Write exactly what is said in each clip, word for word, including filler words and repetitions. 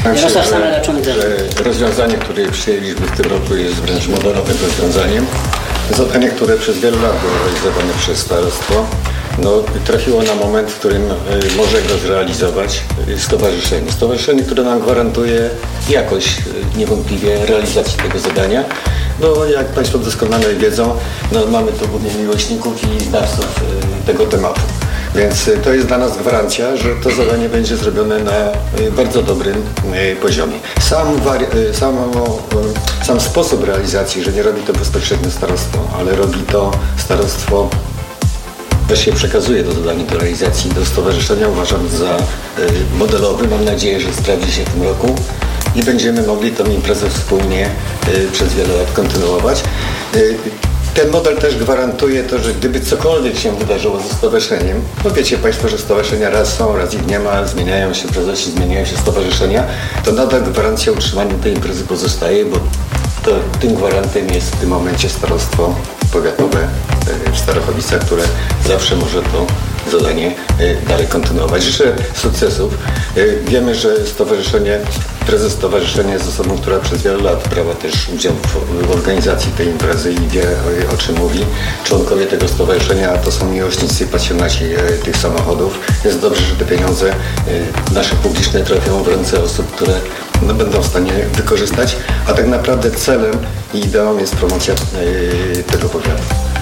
Jarosław Samela-Czonka. Rozwiązanie, które przyjęliśmy w tym roku, jest wręcz modelowym rozwiązaniem. Zadanie, które przez wiele lat było realizowane przez starostwo, no, trafiło na moment, w którym y, może go zrealizować y, stowarzyszenie. Stowarzyszenie, które nam gwarantuje jakość y, niewątpliwie realizacji tego zadania. No, jak Państwo doskonale wiedzą, no, mamy tu głównie miłośników i znawców y, tego tematu. Więc y, to jest dla nas gwarancja, że to zadanie będzie zrobione na y, bardzo dobrym y, poziomie. Sam, wari- y, samo, y, sam sposób realizacji, że nie robi to bezpośrednio starostwo, ale robi to starostwo, właściwie przekazuje to zadanie do realizacji do stowarzyszenia, uważam za y, modelowy. Mam nadzieję, że sprawdzi się w tym roku i będziemy mogli tę imprezę wspólnie y, przez wiele lat kontynuować. Y, ten model też gwarantuje to, że gdyby cokolwiek się wydarzyło ze stowarzyszeniem, no wiecie Państwo, że stowarzyszenia raz są, raz ich nie ma, zmieniają się prezesi, zmieniają się stowarzyszenia, to nadal gwarancja utrzymania tej imprezy pozostaje, bo to, tym gwarantem jest w tym momencie starostwo powiatowe w Starachowicach, które zawsze może to zadanie dalej kontynuować. Życzę sukcesów. Wiemy, że stowarzyszenie, prezes stowarzyszenia jest osobą, która przez wiele lat brała też udział w, w organizacji tej imprezy i wie, o czym mówi. Członkowie tego stowarzyszenia to są miłośnicy i pasjonaci tych samochodów. Jest dobrze, że te pieniądze nasze publiczne trafią w ręce osób, które no, będą w stanie wykorzystać, a tak naprawdę celem i ideą jest promocja yy, tego powiatu.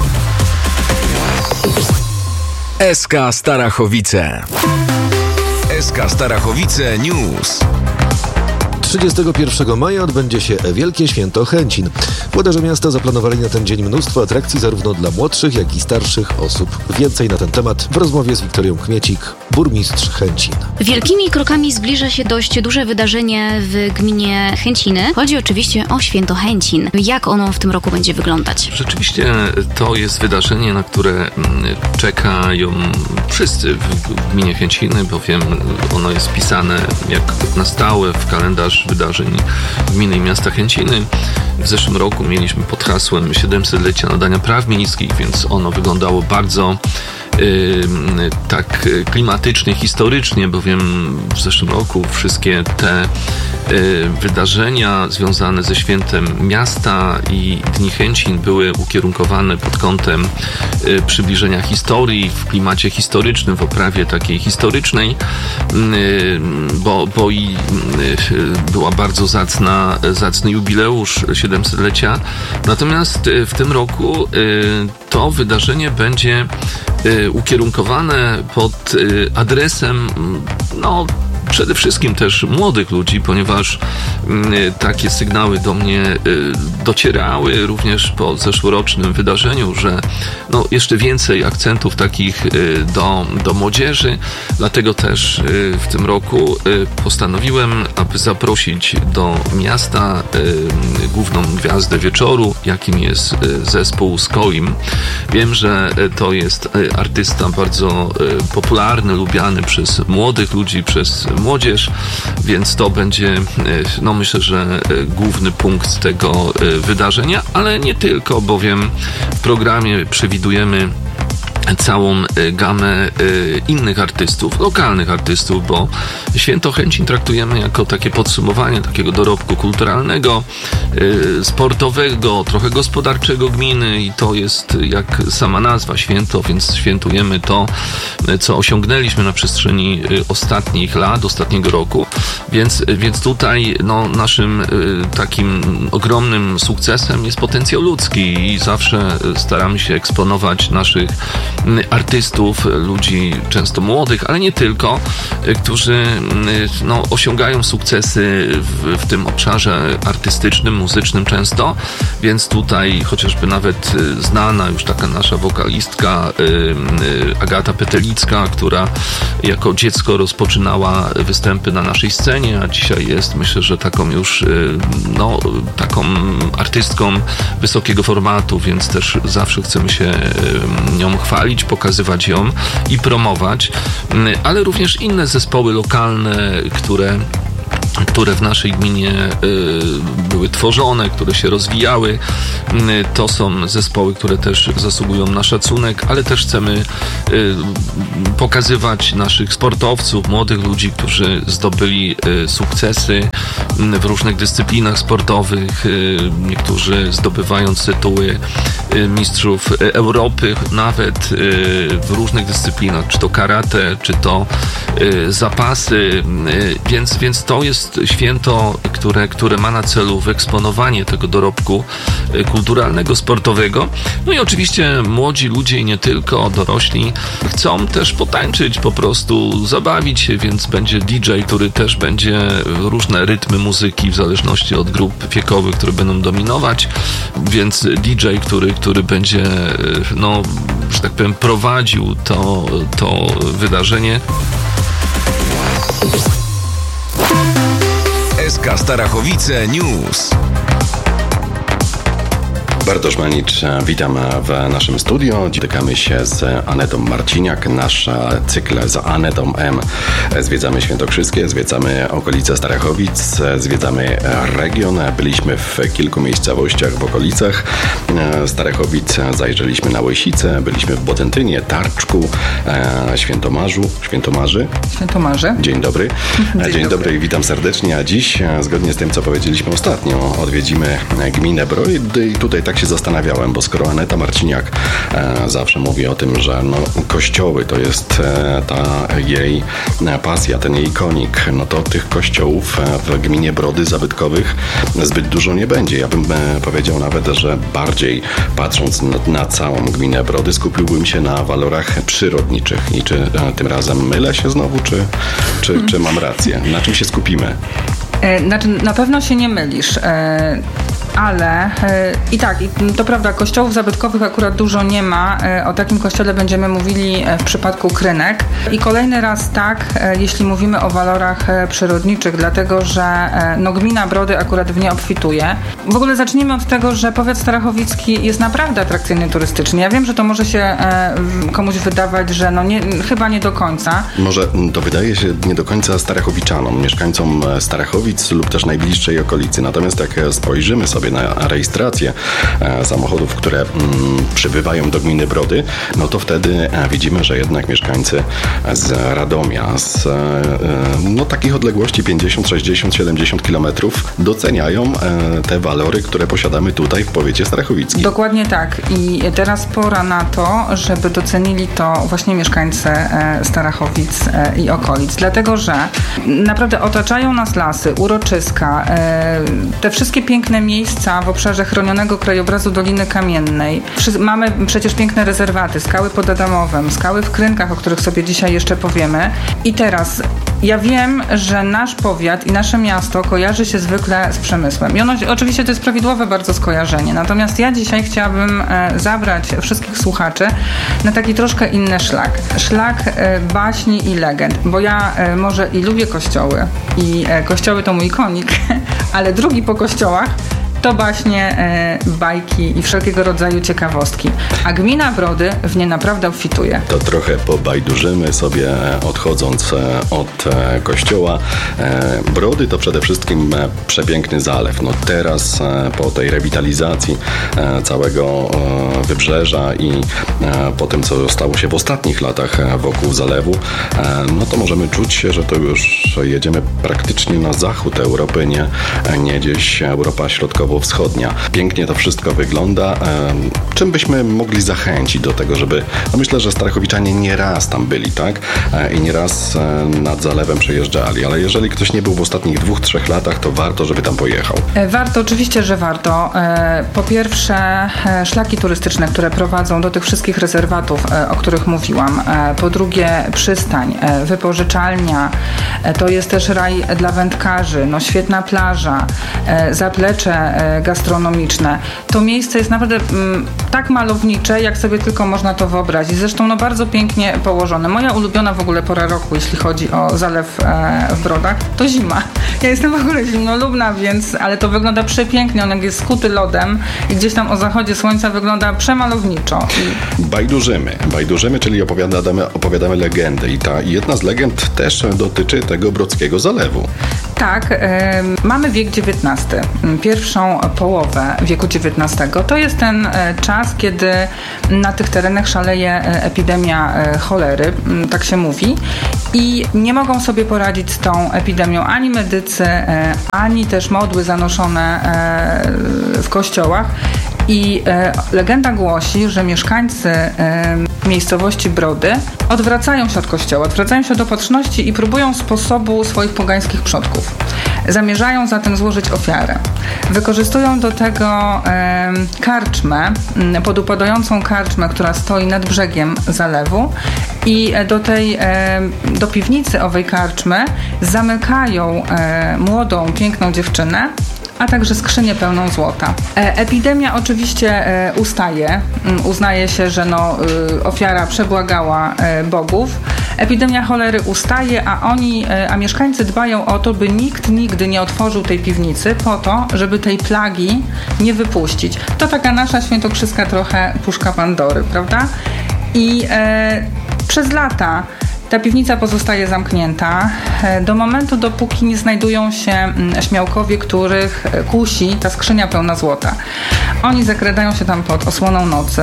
S K Starachowice. S K Starachowice News. trzydziestego pierwszego maja odbędzie się Wielkie Święto Chęcin. Włodarze miasta zaplanowali na ten dzień mnóstwo atrakcji zarówno dla młodszych, jak i starszych osób. Więcej na ten temat w rozmowie z Wiktorią Kmiecik, burmistrz Chęcin. Wielkimi krokami zbliża się dość duże wydarzenie w gminie Chęciny. Chodzi oczywiście o Święto Chęcin. Jak ono w tym roku będzie wyglądać? Rzeczywiście to jest wydarzenie, na które czekają wszyscy w gminie Chęciny, bowiem ono jest wpisane jak na stałe w kalendarz wydarzeń gminy i miasta Chęciny. W zeszłym roku mieliśmy pod hasłem siedemsetlecia nadania praw miejskich, więc ono wyglądało bardzo Yy, tak klimatycznie, historycznie, bowiem w zeszłym roku wszystkie te yy, wydarzenia związane ze świętem miasta i Dni Chęcin były ukierunkowane pod kątem yy, przybliżenia historii w klimacie historycznym, w oprawie takiej historycznej, yy, bo, bo i yy, była bardzo zacna, zacny jubileusz siedemsetlecia. Natomiast yy, w tym roku yy, to wydarzenie będzie yy, ukierunkowane pod adresem, no przede wszystkim też młodych ludzi, ponieważ y, takie sygnały do mnie y, docierały również po zeszłorocznym wydarzeniu, że no, jeszcze więcej akcentów takich y, do, do młodzieży. Dlatego też y, w tym roku y, postanowiłem, aby zaprosić do miasta y, główną gwiazdę wieczoru, jakim jest y, zespół Skoim. Wiem, że y, to jest y, artysta bardzo y, popularny, lubiany przez młodych ludzi, przez młodzież, więc to będzie, no myślę, że główny punkt tego wydarzenia, ale nie tylko, bowiem w programie przewidujemy całą gamę innych artystów, lokalnych artystów, bo Święto Chęcin traktujemy jako takie podsumowanie takiego dorobku kulturalnego, sportowego, trochę gospodarczego gminy i to jest jak sama nazwa święto, więc świętujemy to, co osiągnęliśmy na przestrzeni ostatnich lat, ostatniego roku, więc, więc tutaj no, naszym takim ogromnym sukcesem jest potencjał ludzki i zawsze staramy się eksponować naszych artystów, ludzi często młodych, ale nie tylko, którzy no, osiągają sukcesy w, w tym obszarze artystycznym, muzycznym często, więc tutaj chociażby nawet znana już taka nasza wokalistka Agata Petelicka, która jako dziecko rozpoczynała występy na naszej scenie, a dzisiaj jest, myślę, że taką już no, taką artystką wysokiego formatu, więc też zawsze chcemy się nią chwalić, pokazywać ją i promować, ale również inne zespoły lokalne, które które w naszej gminie były tworzone, które się rozwijały. To są zespoły, które też zasługują na szacunek, ale też chcemy pokazywać naszych sportowców, młodych ludzi, którzy zdobyli sukcesy w różnych dyscyplinach sportowych, niektórzy zdobywając tytuły mistrzów Europy, nawet w różnych dyscyplinach, czy to karate, czy to zapasy, więc, więc to jest święto, które, które ma na celu wyeksponowanie tego dorobku kulturalnego, sportowego. No i oczywiście młodzi ludzie i nie tylko, dorośli chcą też potańczyć, po prostu zabawić się, więc będzie D J, który też będzie różne rytmy muzyki w zależności od grup wiekowych, które będą dominować, więc D J, który, który będzie, no, że tak powiem, prowadził to, to wydarzenie. S K Starachowice News. Bartosz Manicz, witam w naszym studio. Spotykamy się z Anetą Marciniak. Nasz cykl z Anetą M. Zwiedzamy Świętokrzyskie, zwiedzamy okolice Starachowic, zwiedzamy region. Byliśmy w kilku miejscowościach w okolicach Starachowic. Zajrzeliśmy na Łysicę, byliśmy w Bodętynie, Tarczku, Świętomarzu. Świętomarzy? Świętomarze. Dzień dobry. Dzień, Dzień dobry. dobry i witam serdecznie. A dziś, zgodnie z tym, co powiedzieliśmy ostatnio, odwiedzimy gminę Brod i tutaj tak się zastanawiałem, bo skoro Aneta Marciniak e, zawsze mówi o tym, że no, kościoły to jest e, ta jej pasja, ten jej konik, no to tych kościołów w gminie Brody zabytkowych zbyt dużo nie będzie. Ja bym e, powiedział nawet, że bardziej patrząc na, na całą gminę Brody skupiłbym się na walorach przyrodniczych. I czy e, tym razem mylę się znowu, czy, czy, czy mam rację? Na czym się skupimy? Znaczy, na pewno się nie mylisz, ale i tak, to prawda, kościołów zabytkowych akurat dużo nie ma. O takim kościele będziemy mówili w przypadku Krynek. I kolejny raz tak, jeśli mówimy o walorach przyrodniczych, dlatego że no, gmina Brody akurat w nie obfituje. W ogóle zacznijmy od tego, że powiat starachowicki jest naprawdę atrakcyjny turystycznie. Ja wiem, że to może się komuś wydawać, że no nie, chyba nie do końca. Może to wydaje się nie do końca Starachowiczanom, mieszkańcom Starachowic lub też najbliższej okolicy. Natomiast jak spojrzymy sobie na rejestrację e, samochodów, które mm, przybywają do gminy Brody, no to wtedy e, widzimy, że jednak mieszkańcy z Radomia, z e, no, takich odległości pięćdziesiąt, sześćdziesiąt, siedemdziesiąt kilometrów doceniają e, te walory, które posiadamy tutaj w powiecie starachowickim. Dokładnie tak. I teraz pora na to, żeby docenili to właśnie mieszkańcy e, Starachowic e, i okolic. Dlatego, że naprawdę otaczają nas lasy, uroczyska, e, te wszystkie piękne miejsca w obszarze chronionego krajobrazu Doliny Kamiennej. Mamy przecież piękne rezerwaty, skały pod Adamowem, skały w Krynkach, o których sobie dzisiaj jeszcze powiemy. I teraz ja wiem, że nasz powiat i nasze miasto kojarzy się zwykle z przemysłem. I ono, oczywiście to jest prawidłowe bardzo skojarzenie. Natomiast ja dzisiaj chciałabym e, zabrać wszystkich słuchaczy na taki troszkę inny szlak. Szlak e, baśni i legend. Bo ja e, może i lubię kościoły i e, kościoły to mój konik, ale drugi po kościołach to baśnie, e, bajki i wszelkiego rodzaju ciekawostki. A gmina Brody w nie naprawdę obfituje. To trochę pobajdurzymy sobie, odchodząc od kościoła. Brody to przede wszystkim przepiękny zalew. No teraz po tej rewitalizacji całego wybrzeża i po tym, co stało się w ostatnich latach wokół zalewu, no to możemy czuć się, że to już jedziemy praktycznie na zachód Europy, nie, nie gdzieś Europa Środkowo-Wschodnia. Pięknie to wszystko wygląda. Czym byśmy mogli zachęcić do tego, żeby... No myślę, że Starachowiczanie nie raz tam byli, tak? I nie raz nad zalewem przejeżdżali, ale jeżeli ktoś nie był w ostatnich dwóch, trzech latach, to warto, żeby tam pojechał. Warto, oczywiście, że warto. Po pierwsze, szlaki turystyczne, które prowadzą do tych wszystkich rezerwatów, o których mówiłam. Po drugie, przystań, wypożyczalnia. To jest też raj dla wędkarzy, no świetna plaża, zaplecze gastronomiczne. To miejsce jest naprawdę m, tak malownicze, jak sobie tylko można to wyobrazić. Zresztą no bardzo pięknie położone. Moja ulubiona w ogóle pora roku, jeśli chodzi o zalew e, w Brodach, to zima. Ja jestem w ogóle zimnolubna, więc, ale to wygląda przepięknie. On jak jest skuty lodem i gdzieś tam o zachodzie słońca wygląda przemalowniczo. Bajdurzymy. Bajdurzymy, czyli opowiadamy, opowiadamy legendy. I ta jedna z legend też dotyczy tego Brodzkiego Zalewu. Tak, y, mamy wiek dziewiętnasty, pierwszą połowę wieku dziewiętnastego. To jest ten y, czas, kiedy na tych terenach szaleje y, epidemia y, cholery, y, tak się mówi. I nie mogą sobie poradzić z tą epidemią ani medycy, y, ani też modły zanoszone y, w kościołach. I e, legenda głosi, że mieszkańcy e, miejscowości Brody odwracają się od kościoła, odwracają się do pobożności i próbują sposobu swoich pogańskich przodków. Zamierzają zatem złożyć ofiarę. Wykorzystują do tego e, karczmę, podupadającą karczmę, która stoi nad brzegiem zalewu i do tej, e, do piwnicy owej karczmy zamykają e, młodą, piękną dziewczynę, a także skrzynię pełną złota. E, epidemia oczywiście e, ustaje. Uznaje się, że no, y, ofiara przebłagała e, bogów. Epidemia cholery ustaje, a oni, e, a mieszkańcy dbają o to, by nikt nigdy nie otworzył tej piwnicy po to, żeby tej plagi nie wypuścić. To taka nasza świętokrzyska trochę puszka Pandory, prawda? I e, przez lata ta piwnica pozostaje zamknięta do momentu, dopóki nie znajdują się śmiałkowie, których kusi ta skrzynia pełna złota. Oni zakradają się tam pod osłoną nocy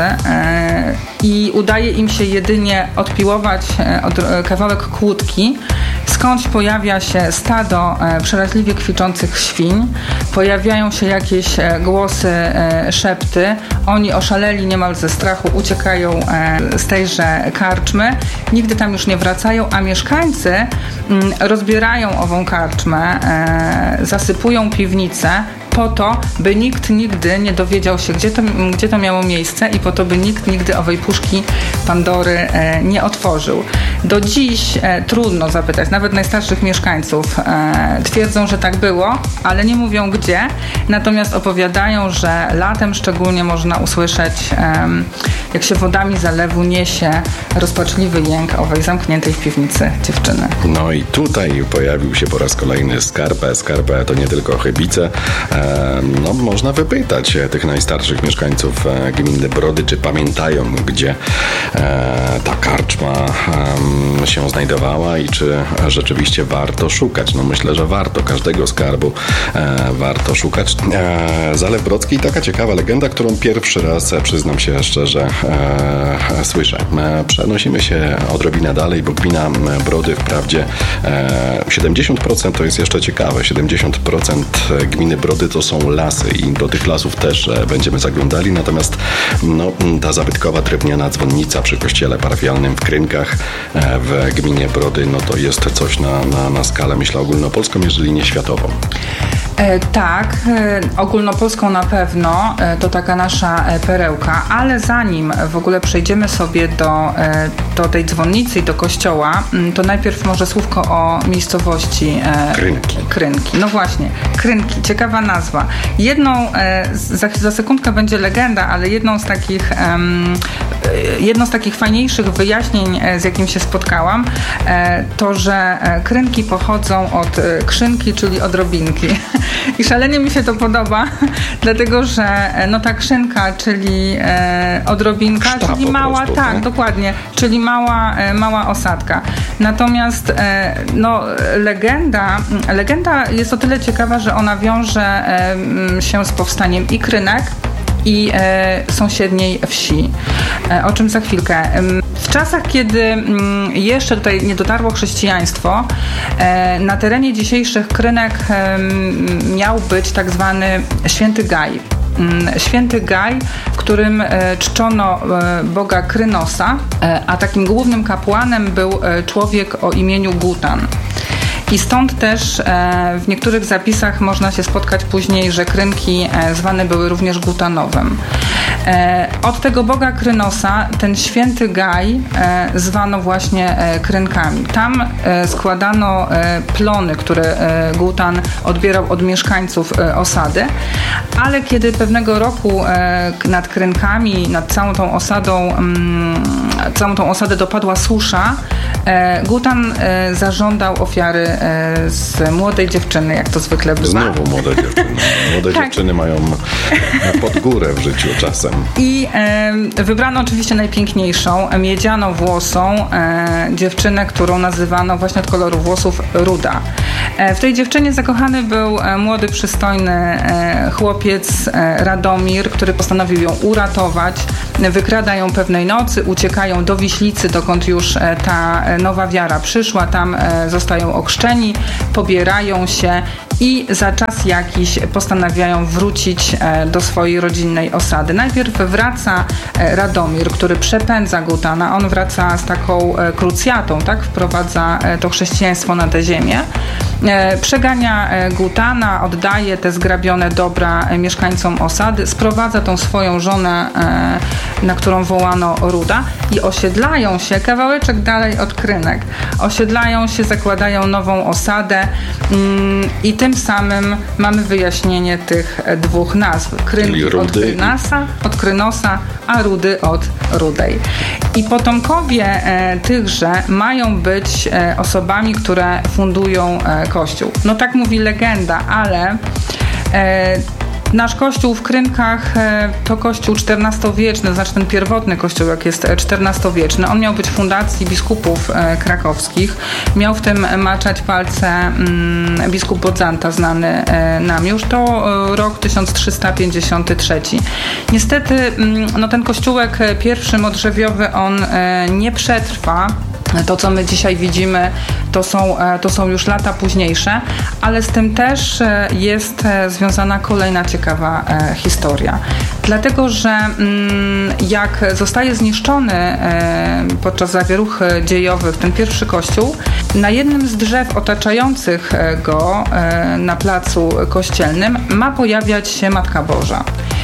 i udaje im się jedynie odpiłować kawałek kłódki, skądś pojawia się stado przeraźliwie kwiczących świń, pojawiają się jakieś głosy, szepty. Oni oszaleli niemal ze strachu, uciekają z tejże karczmy, nigdy tam już nie wracają, a mieszkańcy rozbierają ową karczmę, zasypują piwnicę po to, by nikt nigdy nie dowiedział się, gdzie to, gdzie to miało miejsce i po to, by nikt nigdy owej puszki Pandory e, nie otworzył. Do dziś e, trudno zapytać, nawet najstarszych mieszkańców e, twierdzą, że tak było, ale nie mówią gdzie, natomiast opowiadają, że latem szczególnie można usłyszeć, e, jak się wodami zalewu niesie rozpaczliwy jęk owej zamkniętej w piwnicy dziewczyny. No i tutaj pojawił się po raz kolejny Skarpę. Skarpę to nie tylko Chybice. No, można wypytać tych najstarszych mieszkańców gminy Brody, czy pamiętają, gdzie ta karczma się znajdowała i czy rzeczywiście warto szukać. No myślę, że warto. Każdego skarbu warto szukać. Zalew Brodzki, taka ciekawa legenda, którą pierwszy raz, przyznam się szczerze, słyszę. Przenosimy się odrobinę dalej, bo gmina Brody wprawdzie siedemdziesiąt procent to jest jeszcze ciekawe. siedemdziesiąt procent gminy Brody to są lasy i do tych lasów też będziemy zaglądali, natomiast no, ta zabytkowa drewniana dzwonnica przy kościele parafialnym w Krynkach w gminie Brody, no to jest coś na, na, na skalę, myślę, ogólnopolską, jeżeli nie światową. E, tak, e, ogólnopolską na pewno, e, to taka nasza e, perełka, ale zanim w ogóle przejdziemy sobie do, e, do tej dzwonnicy i do kościoła, m, to najpierw może słówko o miejscowości e, Krynki. Krynki. No właśnie, Krynki, ciekawa nazwa. Jedną, e, za, za sekundkę będzie legenda, ale jedną z takich em, jedno z takich fajniejszych wyjaśnień, z jakim się spotkałam, e, to, że e, Krynki pochodzą od e, krzynki, czyli odrobinki. I szalenie mi się to podoba, dlatego że e, no ta krzynka, czyli e, odrobinka, Sztab czyli mała, prostu, tak, tak, dokładnie, czyli mała, e, mała osadka. Natomiast e, no, legenda, legenda jest o tyle ciekawa, że ona wiąże e, się z powstaniem i Krynek, i e, sąsiedniej wsi, e, o czym za chwilkę. W czasach, kiedy m, jeszcze tutaj nie dotarło chrześcijaństwo, e, na terenie dzisiejszych Krynek e, miał być tak zwany Święty Gaj. Święty Gaj, w którym e, czczono e, boga Krynosa, e, a takim głównym kapłanem był e, człowiek o imieniu Gutan. I stąd też e, w niektórych zapisach można się spotkać później, że Krynki e, zwane były również Gutanowem. E, od tego boga Krynosa ten święty Gaj e, zwano właśnie e, Krynkami. Tam e, składano e, plony, które e, Gutan odbierał od mieszkańców e, osady, ale kiedy pewnego roku e, nad Krynkami, nad całą tą osadą, mm, całą tą osadę dopadła susza, e, Gutan e, zażądał ofiary z młodej dziewczyny, jak to zwykle bywa. Znowu młode dziewczyny. Młode tak. dziewczyny mają pod górę w życiu czasem. I e, wybrano oczywiście najpiękniejszą, miedzianowłosą e, dziewczynę, którą nazywano właśnie od koloru włosów Ruda. E, w tej dziewczynie zakochany był e, młody, przystojny e, chłopiec e, Radomir, który postanowił ją uratować. Wykrada ją pewnej nocy, uciekają do Wiślicy, dokąd już e, ta e, nowa wiara przyszła. Tam e, zostają ochrzczeni, pobierają się i za czas jakiś postanawiają wrócić do swojej rodzinnej osady. Najpierw wraca Radomir, który przepędza Gutana. On wraca z taką krucjatą, tak? Wprowadza to chrześcijaństwo na tę ziemię. Przegania Gutana, oddaje te zgrabione dobra mieszkańcom osady, sprowadza tą swoją żonę, na którą wołano Ruda, i osiedlają się kawałeczek dalej od Krynek. Osiedlają się, zakładają nową osadę i tym samym mamy wyjaśnienie tych dwóch nazw. Krynki od Krynasa, od Krynosa, a Rudy od Rudej. I potomkowie e, tychże mają być e, osobami, które fundują e, Kościół. No tak mówi legenda, ale e, nasz kościół w Krynkach to kościół czternastowieczny, znaczy ten pierwotny kościół, jak jest czternastowieczny. On miał być w fundacji biskupów krakowskich. Miał w tym maczać palce biskup Bodzanta, znany nam już. To rok tysiąc trzysta pięćdziesiąty trzeci. Niestety no, ten kościółek pierwszy modrzewiowy, on nie przetrwa. To, co my dzisiaj widzimy, to są, to są już lata późniejsze, ale z tym też jest związana kolejna ciekawa historia. Dlatego, że jak zostaje zniszczony podczas zawieruch dziejowych ten pierwszy kościół, na jednym z drzew otaczających go na placu kościelnym ma pojawiać się Matka Boża.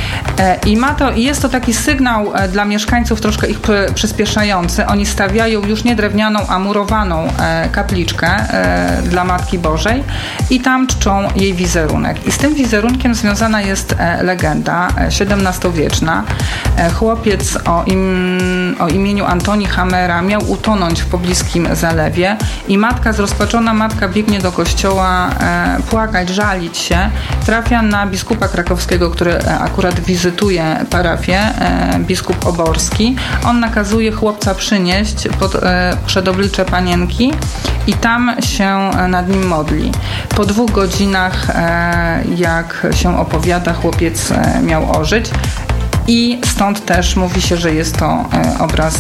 I ma to, jest to taki sygnał dla mieszkańców troszkę ich przyspieszający. Oni stawiają już nie drewnianą, a murowaną kapliczkę dla Matki Bożej i tam czczą jej wizerunek. I z tym wizerunkiem związana jest legenda siedemnastowieczna. Chłopiec o, im, o imieniu Antoni Hamera miał utonąć w pobliskim zalewie i matka, zrozpaczona matka biegnie do kościoła płakać, żalić się. Trafia na biskupa krakowskiego, który akurat wizytuje parafię, biskup Oborski. On nakazuje chłopca przynieść pod, przed oblicze panienki i tam się nad nim modli. Po dwóch godzinach, jak się opowiada, chłopiec miał ożyć i stąd też mówi się, że jest to obraz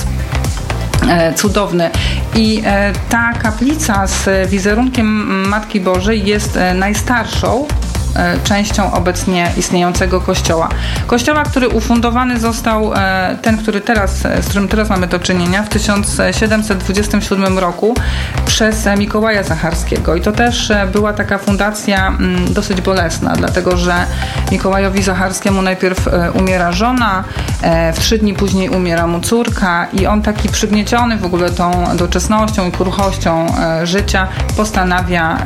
cudowny. I ta kaplica z wizerunkiem Matki Bożej jest najstarszą częścią obecnie istniejącego kościoła. Kościoła, który ufundowany został, ten, który teraz, z którym teraz mamy do czynienia, w tysiąc siedemset dwudziestym siódmym roku przez Mikołaja Zacharskiego. I to też była taka fundacja dosyć bolesna, dlatego że Mikołajowi Zacharskiemu najpierw umiera żona, w trzy dni później umiera mu córka i on taki przygnieciony w ogóle tą doczesnością i kruchością życia postanawia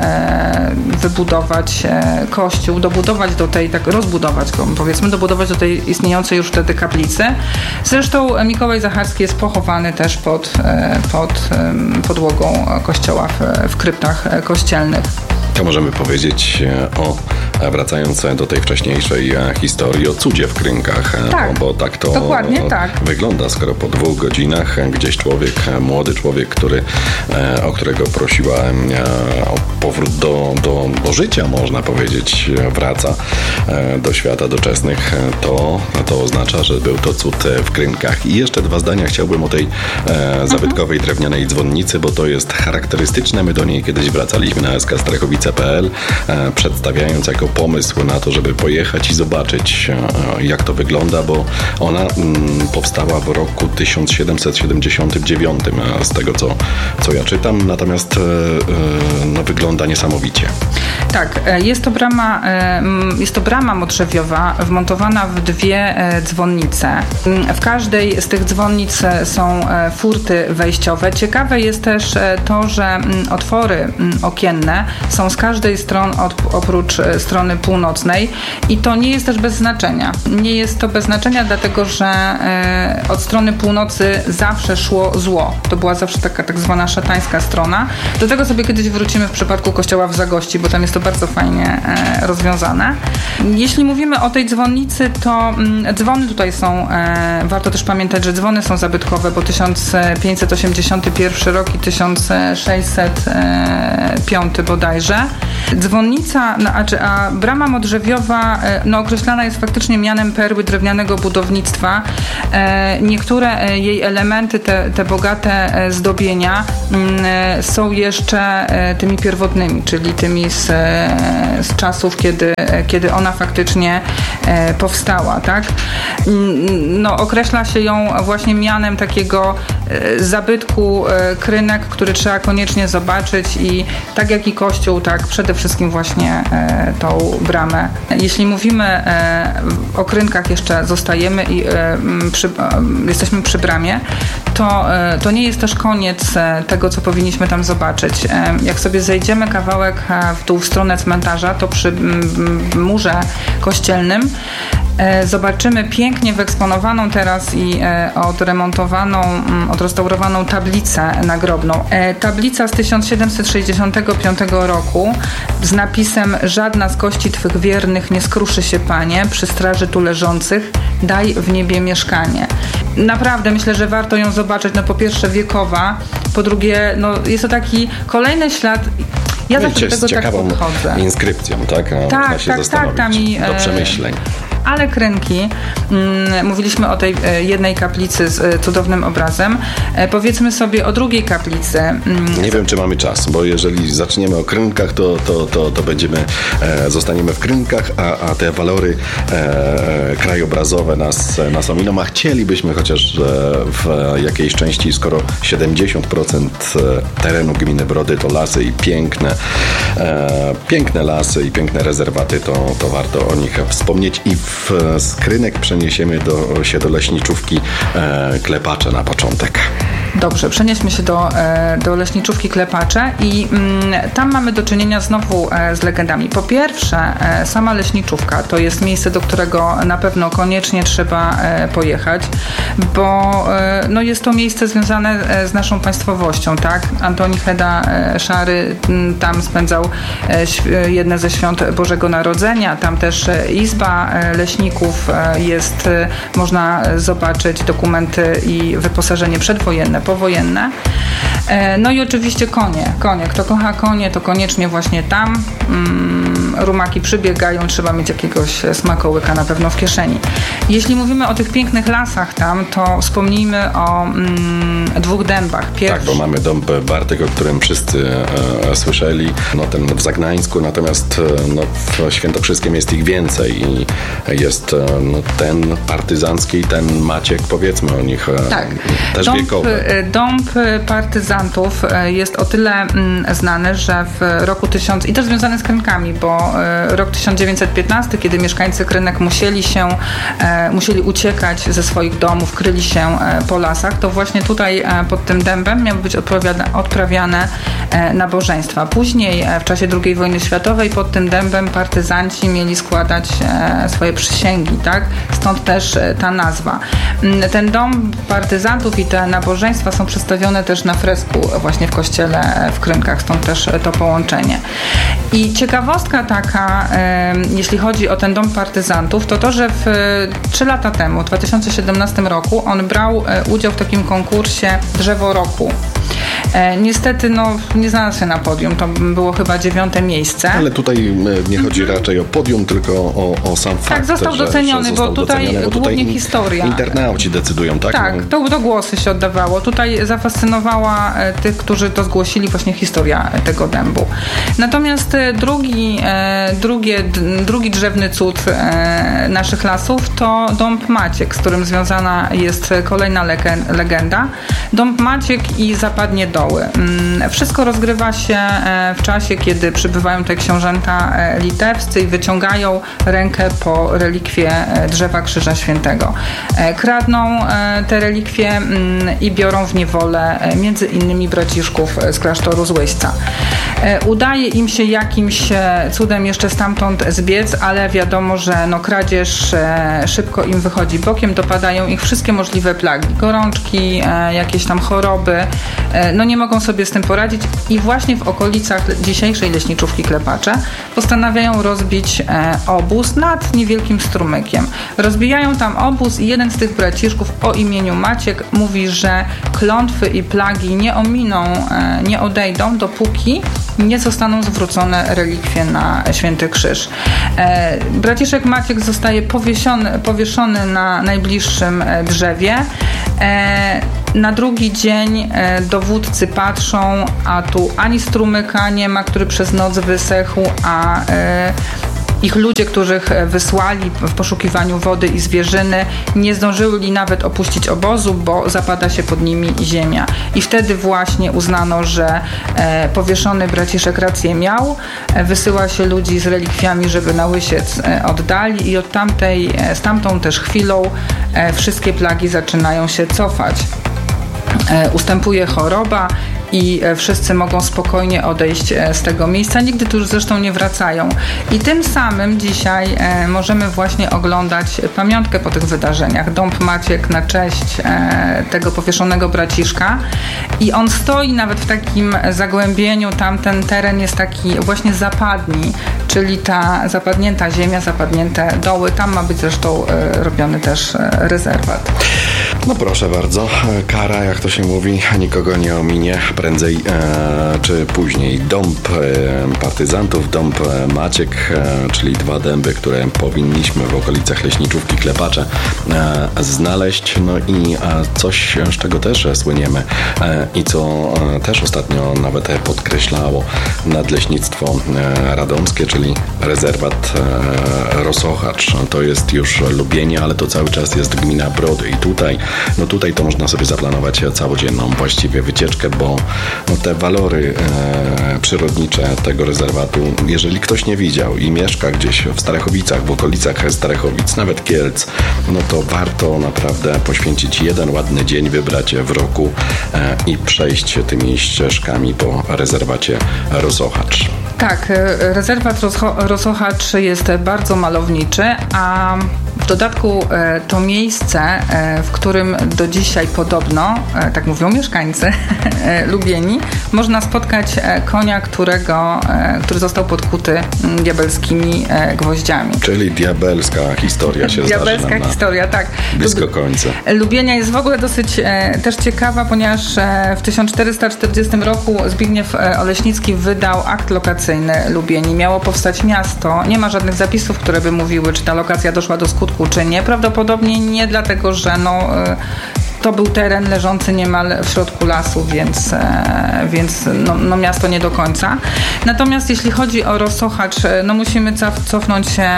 wybudować kościół, dobudować do tej, tak rozbudować go, powiedzmy, dobudować do tej istniejącej już wtedy kaplicy. Zresztą Mikołaj Zacharski jest pochowany też pod, pod podłogą kościoła w, w kryptach kościelnych. To możemy powiedzieć o, wracając do tej wcześniejszej historii, o cudzie w Krynkach, tak, bo, bo tak to dokładnie tak wygląda, skoro po dwóch godzinach gdzieś człowiek, młody człowiek, który, o którego prosiła o powrót do, do, do życia, można powiedzieć, wraca do świata doczesnych, to, to oznacza, że był to cud w Krynkach. I jeszcze dwa zdania chciałbym o tej zabytkowej mhm. drewnianej dzwonnicy, bo to jest charakterystyczne. My do niej kiedyś wracaliśmy na S K Strachowice kropka p l, przedstawiając jako pomysł na to, żeby pojechać i zobaczyć, jak to wygląda, bo ona powstała w roku tysiąc siedemset siedemdziesiątym dziewiątym, z tego co, co ja czytam, natomiast no, wygląda niesamowicie. Tak, jest to brama, jest to brama modrzewiowa wmontowana w dwie dzwonnice. W każdej z tych dzwonnic są furty wejściowe. Ciekawe jest też to, że otwory okienne są z każdej strony, oprócz strony strony północnej i to nie jest też bez znaczenia. Nie jest to bez znaczenia, dlatego że e, od strony północy zawsze szło zło. To była zawsze taka tak zwana szatańska strona. Do tego sobie kiedyś wrócimy w przypadku kościoła w Zagości, bo tam jest to bardzo fajnie e, rozwiązane. Jeśli mówimy o tej dzwonnicy, to mm, dzwony tutaj są, e, warto też pamiętać, że dzwony są zabytkowe, bo tysiąc pięćset osiemdziesiąty pierwszy rok i tysiąc sześćset piąty bodajże. Dzwonnica, no, a, czy, a brama modrzewiowa no, określana jest faktycznie mianem perły drewnianego budownictwa. E, niektóre e, jej elementy, te, te bogate e, zdobienia e, są jeszcze e, tymi pierwotnymi, czyli tymi z, e, z czasów, kiedy, e, kiedy ona faktycznie e, powstała. Tak? No, określa się ją właśnie mianem takiego e, zabytku e, Krynek, który trzeba koniecznie zobaczyć i tak jak i kościół, tak przede wszystkim właśnie e, tą bramę. Jeśli mówimy e, o Krynkach, jeszcze zostajemy i e, przy, e, jesteśmy przy bramie, to, e, to nie jest też koniec e, tego, co powinniśmy tam zobaczyć. E, jak sobie zejdziemy kawałek e, w dół w stronę cmentarza, to przy m, murze kościelnym e, zobaczymy pięknie wyeksponowaną teraz i e, odremontowaną, m, odrestaurowaną tablicę nagrobną. E, tablica z tysiąc siedemset sześćdziesiątego piątego roku z napisem: żadna z kości Twych wiernych nie skruszy się, Panie, przy straży tu leżących, daj w niebie mieszkanie. Naprawdę myślę, że warto ją zobaczyć. No po pierwsze wiekowa, po drugie no jest to taki kolejny ślad. Ja zawsze do tego z ciekawą tak podchodzę. inskrypcją, tak? No, tak, można się tak, zastanowić. tak, tam i, do przemyśleń. Ale Krynki, mm, mówiliśmy o tej e, jednej kaplicy z e, cudownym obrazem. E, powiedzmy sobie o drugiej kaplicy. Mm. Nie wiem, czy mamy czas, bo jeżeli zaczniemy o Krynkach, to, to, to, to będziemy, e, zostaniemy w Krynkach, a, a te walory e, krajobrazowe nas, nas ominą, a chcielibyśmy chociaż e, w jakiejś części, skoro siedemdziesiąt procent terenu gminy Brody to lasy i piękne, e, piękne lasy i piękne rezerwaty, to, to warto o nich wspomnieć i w z Krynek przeniesiemy do, się do leśniczówki e, Klepacze na początek. Dobrze, przenieśmy się do, do leśniczówki Klepacze i mm, tam mamy do czynienia znowu e, z legendami. Po pierwsze, e, sama leśniczówka to jest miejsce, do którego na pewno koniecznie trzeba e, pojechać, bo e, no jest to miejsce związane e, z naszą państwowością, tak? Antoni Heda e, Szary m, tam spędzał e, św- jedne ze świąt Bożego Narodzenia, tam też e, izba e, leśników e, jest, e, można zobaczyć dokumenty i wyposażenie przedwojenne, powojenne. No i oczywiście konie. Konie. Kto kocha konie, to koniecznie właśnie tam. Mm, rumaki przybiegają, trzeba mieć jakiegoś smakołyka na pewno w kieszeni. Jeśli mówimy o tych pięknych lasach tam, to wspomnijmy o mm, dwóch dębach. Pierwszy. Tak, bo mamy dąb Bartek, o którym wszyscy e, słyszeli, no ten w Zagnańsku, natomiast e, no, w Świętokrzyskiem jest ich więcej i jest e, no, ten partyzancki i ten Maciek, powiedzmy o nich, e, tak. też dąb, wiekowy. Dąb partyzantów jest o tyle mm, znany, że w roku tysiąc i też związany z Krynkami, bo e, rok tysiąc dziewięćset piętnasty, kiedy mieszkańcy Krynek musieli się, e, musieli uciekać ze swoich domów, kryli się e, po lasach, to właśnie tutaj e, pod tym dębem miały być odprawiane e, nabożeństwa. Później e, w czasie drugiej wojny światowej pod tym dębem partyzanci mieli składać e, swoje przysięgi, tak? Stąd też e, ta nazwa. Ten dom partyzantów i te nabożeństwa są przedstawione też na fresku właśnie w kościele w Krynkach, stąd też to połączenie. I ciekawostka taka, e, jeśli chodzi o ten dom partyzantów, to to, że w trzy lata temu, w dwa tysiące siedemnastym roku, on brał e, udział w takim konkursie Drzewo Roku. E, niestety no, nie znalazł się na podium, to było chyba dziewiąte miejsce. Ale tutaj nie chodzi mm-hmm. raczej o podium, tylko o, o sam fakt. Tak, został że, doceniony, że został bo tutaj doceniony, bo głównie tutaj historia. Internauci decydują, tak? Tak, to, to głosy się oddawało. Tutaj zafascynowała e, tych, którzy to zgłosili, właśnie historia tego dębu. Natomiast e, drugi, e, drugie, d, drugi drzewny cud e, naszych lasów to dąb Maciek, z którym związana jest kolejna legenda. Dąb Maciek i Zapadnie Doły. Wszystko rozgrywa się w czasie, kiedy przybywają tutaj książęta litewscy i wyciągają rękę po relikwie drzewa Krzyża Świętego. Kradną te relikwie i biorą w niewolę między innymi braciszków z klasztoru z Łyśca. Udaje im się jakimś cudem jeszcze stamtąd zbiec, ale wiadomo, że no, kradzież szybko im wychodzi bokiem, dopadają ich wszystkie możliwe plagi, gorączki, jakieś tam choroby, no nie mogą sobie z tym poradzić i właśnie w okolicach dzisiejszej leśniczówki Klepacze postanawiają rozbić obóz nad niewielkim strumykiem. Rozbijają tam obóz i jeden z tych braciszków o imieniu Maciek mówi, że klątwy i plagi nie ominą, nie odejdą, dopóki nie zostaną zwrócone relikwie na Święty Krzyż. Braciszek Maciek zostaje powieszony, powieszony na najbliższym drzewie. Na drugi dzień dowódcy patrzą, a tu ani strumyka nie ma, który przez noc wysechł, a ich ludzie, których wysłali w poszukiwaniu wody i zwierzyny, nie zdążyli nawet opuścić obozu, bo zapada się pod nimi ziemia. I wtedy właśnie uznano, że powieszony braciszek rację miał. Wysyła się ludzi z relikwiami, żeby na Łysiec oddali i od tamtej, z tamtą też chwilą wszystkie plagi zaczynają się cofać. Ustępuje choroba i wszyscy mogą spokojnie odejść z tego miejsca. Nigdy tu już zresztą nie wracają. I tym samym dzisiaj możemy właśnie oglądać pamiątkę po tych wydarzeniach. Dąb Maciek na cześć tego powieszonego braciszka. I on stoi nawet w takim zagłębieniu. Tamten teren jest taki właśnie zapadni, czyli ta zapadnięta ziemia, zapadnięte doły. Tam ma być zresztą robiony też rezerwat. No proszę bardzo, kara, jak to się mówi, nikogo nie ominie, prędzej e, czy później. Dąb e, partyzantów, dąb Maciek, e, czyli dwa dęby, które powinniśmy w okolicach leśniczówki Klepacze e, znaleźć. No i e, coś, z czego też słyniemy e, i co e, też ostatnio nawet podkreślało nadleśnictwo e, radomskie, czyli rezerwat e, Rosochacz. To jest już Lubienie, ale to cały czas jest gmina Brody i tutaj No tutaj to można sobie zaplanować całodzienną właściwie wycieczkę, bo no te walory e, przyrodnicze tego rezerwatu, jeżeli ktoś nie widział i mieszka gdzieś w Starachowicach, w okolicach Starachowic, nawet Kielc, no to warto naprawdę poświęcić jeden ładny dzień, wybrać w roku e, i przejść tymi ścieżkami po rezerwacie Rosochacz. Tak, rezerwat Rosochacz jest bardzo malowniczy, a w dodatku to miejsce, w którym do dzisiaj podobno, tak mówią mieszkańcy Lubieni, można spotkać konia, którego, który został podkuty diabelskimi gwoździami. Czyli diabelska historia się zdarzy. Diabelska historia, tak. Blisko końca. Lubienia jest w ogóle dosyć też ciekawa, ponieważ w tysiąc czterysta czterdziestym roku Zbigniew Oleśnicki wydał akt lokacyjny Lubieni. Miało powstać miasto. Nie ma żadnych zapisów, które by mówiły, czy ta lokacja doszła do skutku, czy nie. Prawdopodobnie nie, dlatego że no, to był teren leżący niemal w środku lasu, więc, więc no, no miasto nie do końca. Natomiast jeśli chodzi o Rosochacz, no musimy cofnąć się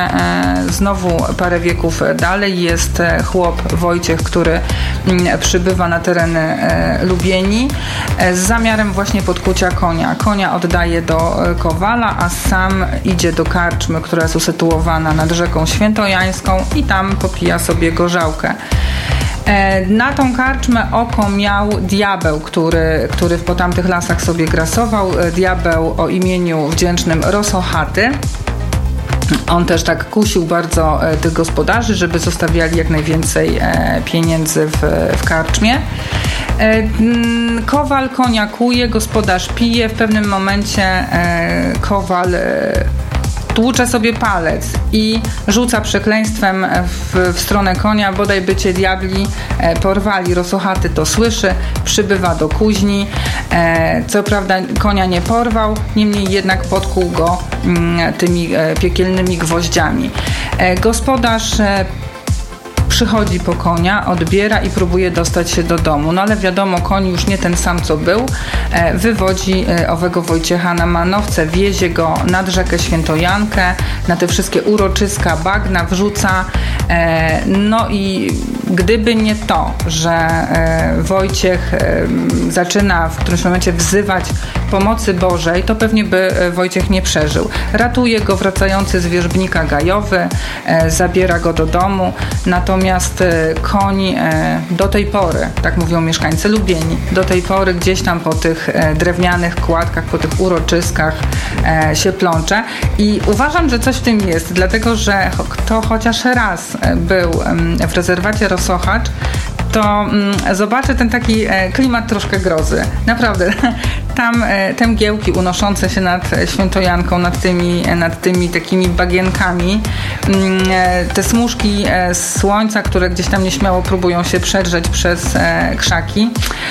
znowu parę wieków dalej. Jest chłop Wojciech, który przybywa na tereny Lubieni z zamiarem właśnie podkucia konia. Konia oddaje do kowala, a sam idzie do karczmy, która jest usytuowana nad rzeką Świętojańską i tam popija sobie gorzałkę. Na tą karczmę oko miał diabeł, który, który po tamtych lasach sobie grasował. Diabeł o imieniu wdzięcznym Rosochaty. On też tak kusił bardzo tych gospodarzy, żeby zostawiali jak najwięcej pieniędzy w, w karczmie. Kowal konia kuje, gospodarz pije. W pewnym momencie kowal tłucze sobie palec i rzuca przekleństwem w, w stronę konia, bodaj by cię diabli e, porwali. Rosochaty to słyszy, przybywa do kuźni. E, co prawda konia nie porwał, niemniej jednak podkuł go mm, tymi e, piekielnymi gwoździami. E, gospodarz e, przychodzi po konia, odbiera i próbuje dostać się do domu. No ale wiadomo, koń już nie ten sam, co był. E, wywodzi e, owego Wojciecha na manowce, wiezie go nad rzekę Świętojankę, na te wszystkie uroczyska bagna, wrzuca No i gdyby nie to, że Wojciech zaczyna w którymś momencie wzywać pomocy Bożej, to pewnie by Wojciech nie przeżył. Ratuje go wracający z wierzbnika gajowy, zabiera go do domu, natomiast koń do tej pory, tak mówią mieszkańcy Lubieni, do tej pory gdzieś tam po tych drewnianych kładkach, po tych uroczyskach się plącze i uważam, że coś w tym jest, dlatego że kto chociaż raz był w rezerwacie Rosochacz, to zobaczę ten taki klimat troszkę grozy. Naprawdę. Tam te mgiełki unoszące się nad Świętojanką, nad tymi, nad tymi takimi bagienkami, te smużki słońca, które gdzieś tam nieśmiało próbują się przedrzeć przez krzaki.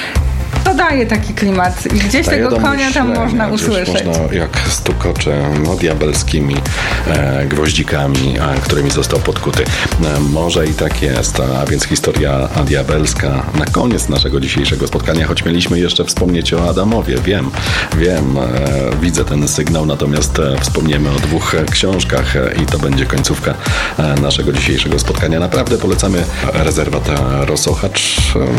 To daje taki klimat i gdzieś daje tego konia tam można usłyszeć. Można jak stukocze no, diabelskimi e, gwoździkami, a, którymi został podkuty. E, może i tak jest, a więc historia diabelska na koniec naszego dzisiejszego spotkania, choć mieliśmy jeszcze wspomnieć o Adamowie. Wiem, wiem, e, widzę ten sygnał, natomiast e, wspomniemy o dwóch książkach e, i to będzie końcówka e, naszego dzisiejszego spotkania. Naprawdę polecamy rezerwat Rosochacz.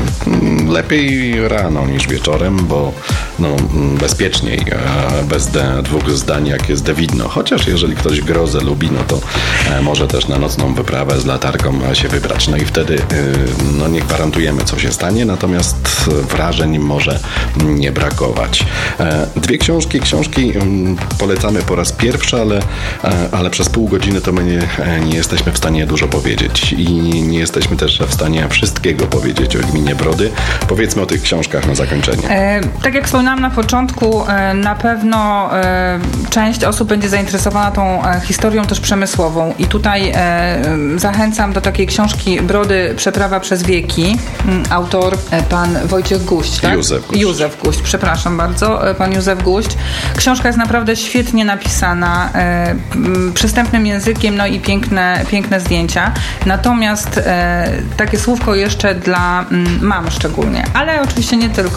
E, lepiej rano niż wieczorem, bo no, bezpieczniej, bez de, dwóch zdań, jak jest de widno. Chociaż jeżeli ktoś grozę lubi, no to może też na nocną wyprawę z latarką się wybrać. No i wtedy no, nie gwarantujemy, co się stanie, natomiast wrażeń może nie brakować. Dwie książki, książki polecamy po raz pierwszy, ale, ale przez pół godziny to my nie, nie jesteśmy w stanie dużo powiedzieć i nie jesteśmy też w stanie wszystkiego powiedzieć o gminie Brody. Powiedzmy o tych książkach na zakończenie. E, tak jak wspominałam na początku, e, na pewno e, część osób będzie zainteresowana tą e, historią też przemysłową i tutaj e, zachęcam do takiej książki Brody Przeprawa przez wieki. Autor e, pan Wojciech Guść, tak? Józef Guść. Józef Guść, przepraszam bardzo, e, pan Józef Guść. Książka jest naprawdę świetnie napisana, e, m, przystępnym językiem, no i piękne, piękne zdjęcia. Natomiast e, takie słówko jeszcze dla m, mam szczególnie, ale oczywiście nie tylko.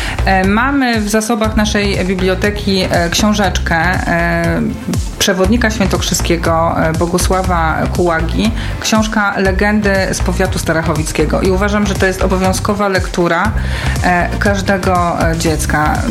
Mamy w zasobach naszej biblioteki książeczkę przewodnika świętokrzyskiego Bogusława Kułagi, książka Legendy z powiatu starachowickiego i uważam, że to jest obowiązkowa lektura każdego dziecka,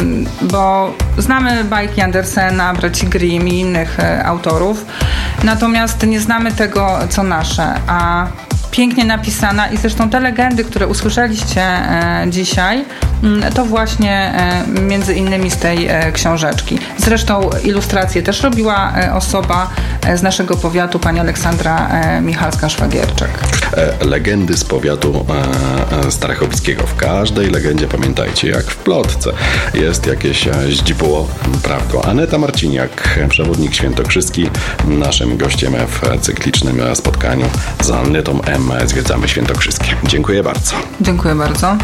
bo znamy bajki Andersena, braci Grimm i innych autorów, natomiast nie znamy tego, co nasze, a pięknie napisana i zresztą te legendy, które usłyszeliście e, dzisiaj, to właśnie e, między innymi z tej e, książeczki. Zresztą ilustrację też robiła e, osoba e, z naszego powiatu, pani Aleksandra e, Michalska-Szwagierczak. E, legendy z powiatu e, starachowickiego. W każdej legendzie, pamiętajcie, jak w plotce jest jakieś źdźbło prawdą. Aneta Marciniak, przewodnik świętokrzyski, naszym gościem w cyklicznym spotkaniu z Annetą M. Zwiedzamy Świętokrzyskie. Dziękuję bardzo. Dziękuję bardzo.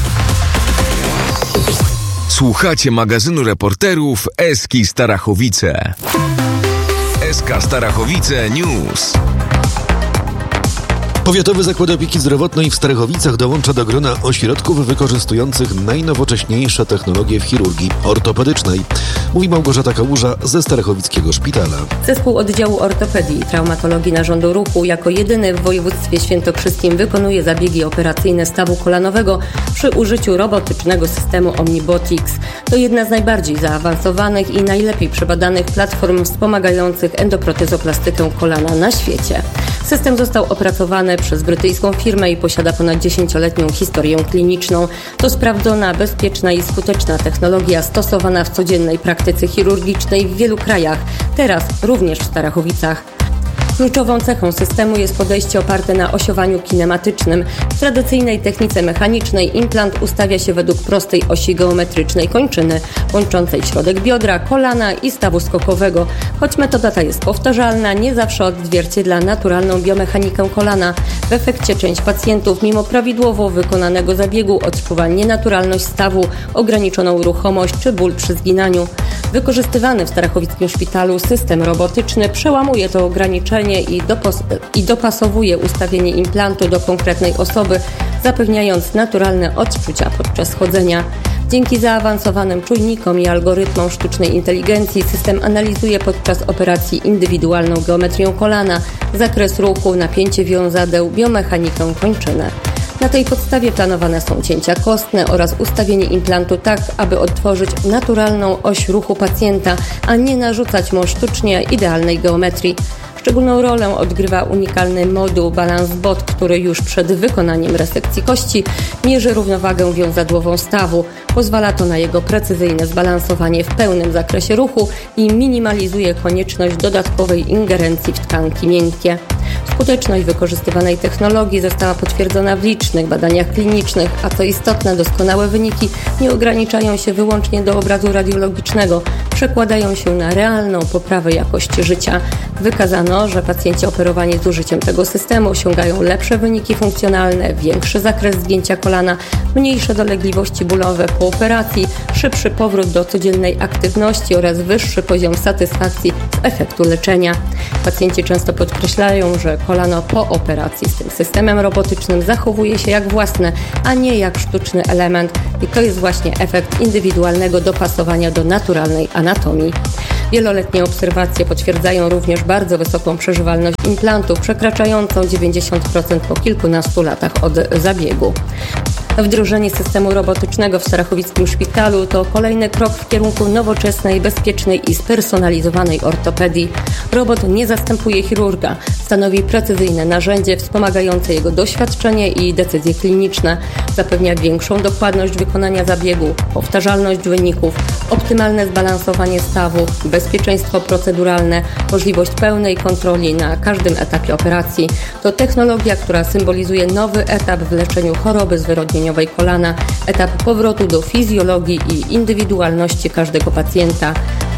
Słuchacie magazynu reporterów Eski Starachowice. S K Starachowice News. Powiatowy Zakład Opieki Zdrowotnej w Starachowicach dołącza do grona ośrodków wykorzystujących najnowocześniejsze technologie w chirurgii ortopedycznej. Mówi Małgorzata Kałuża ze Starachowickiego Szpitala. Zespół Oddziału Ortopedii i Traumatologii Narządu Ruchu jako jedyny w województwie świętokrzyskim wykonuje zabiegi operacyjne stawu kolanowego przy użyciu robotycznego systemu Omnibotix. To jedna z najbardziej zaawansowanych i najlepiej przebadanych platform wspomagających endoprotezoplastykę kolana na świecie. System został opracowany przez brytyjską firmę i posiada ponad dziesięcioletnią historię kliniczną. To sprawdzona, bezpieczna i skuteczna technologia stosowana w codziennej praktyce chirurgicznej w wielu krajach, teraz również w Starachowicach. Kluczową cechą systemu jest podejście oparte na osiowaniu kinematycznym. W tradycyjnej technice mechanicznej implant ustawia się według prostej osi geometrycznej kończyny, łączącej środek biodra, kolana i stawu skokowego. Choć metoda ta jest powtarzalna, nie zawsze odzwierciedla naturalną biomechanikę kolana. W efekcie część pacjentów, mimo prawidłowo wykonanego zabiegu, odczuwa nienaturalność stawu, ograniczoną ruchomość czy ból przy zginaniu. Wykorzystywany w Starachowickim Szpitalu system robotyczny przełamuje to ograniczenie i, dopos- i dopasowuje ustawienie implantu do konkretnej osoby, zapewniając naturalne odczucia podczas chodzenia. Dzięki zaawansowanym czujnikom i algorytmom sztucznej inteligencji system analizuje podczas operacji indywidualną geometrię kolana, zakres ruchu, napięcie wiązadeł, biomechanikę kończyny. Na tej podstawie planowane są cięcia kostne oraz ustawienie implantu tak, aby odtworzyć naturalną oś ruchu pacjenta, a nie narzucać mu sztucznie idealnej geometrii. Szczególną rolę odgrywa unikalny moduł Balance Bot, który już przed wykonaniem resekcji kości mierzy równowagę wiązadłową stawu. Pozwala to na jego precyzyjne zbalansowanie w pełnym zakresie ruchu i minimalizuje konieczność dodatkowej ingerencji w tkanki miękkie. Skuteczność wykorzystywanej technologii została potwierdzona w licznych badaniach klinicznych, a co istotne, doskonałe wyniki nie ograniczają się wyłącznie do obrazu radiologicznego, przekładają się na realną poprawę jakości życia. Wykazano, że pacjenci operowani z użyciem tego systemu osiągają lepsze wyniki funkcjonalne, większy zakres zgięcia kolana, mniejsze dolegliwości bólowe po operacji, szybszy powrót do codziennej aktywności oraz wyższy poziom satysfakcji z efektu leczenia. Pacjenci często podkreślają, że kolano po operacji z tym systemem robotycznym zachowuje się jak własne, a nie jak sztuczny element i to jest właśnie efekt indywidualnego dopasowania do naturalnej anatomii. Wieloletnie obserwacje potwierdzają również bardzo wysoką przeżywalność implantów, przekraczającą dziewięćdziesiąt procent po kilkunastu latach od zabiegu. Wdrożenie systemu robotycznego w Starachowickim Szpitalu to kolejny krok w kierunku nowoczesnej, bezpiecznej i spersonalizowanej ortopedii. Robot nie zastępuje chirurga, stanowi precyzyjne narzędzie wspomagające jego doświadczenie i decyzje kliniczne. Zapewnia większą dokładność wykonania zabiegu, powtarzalność wyników, optymalne zbalansowanie stawu, bezpieczeństwo proceduralne, możliwość pełnej kontroli na każdym etapie operacji. To technologia, która symbolizuje nowy etap w leczeniu choroby zwyrodnieniowej kolana, etap powrotu do fizjologii i indywidualności każdego pacjenta.